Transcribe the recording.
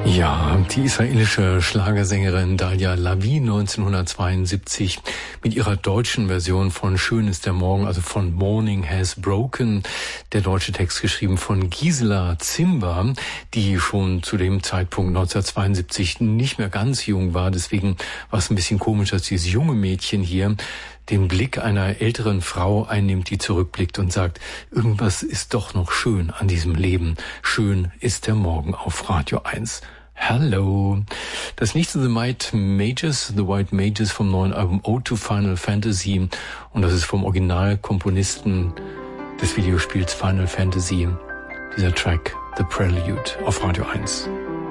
Ja, die israelische Schlagersängerin Dalia Lavi 1972 mit ihrer deutschen Version von Schön ist der Morgen, also von Morning Has Broken. Der deutsche Text geschrieben von Gisela Zimber, die schon zu dem Zeitpunkt 1972 nicht mehr ganz jung war. Deswegen war es ein bisschen komisch, dass dieses junge Mädchen hier den Blick einer älteren Frau einnimmt, die zurückblickt und sagt, irgendwas ist doch noch schön an diesem Leben. Schön ist der Morgen auf Radio 1. Hello. Das nächste sind The White Mages vom neuen Album Ode to Final Fantasy. Und das ist vom Originalkomponisten des Videospiels Final Fantasy. Dieser Track, The Prelude auf Radio 1.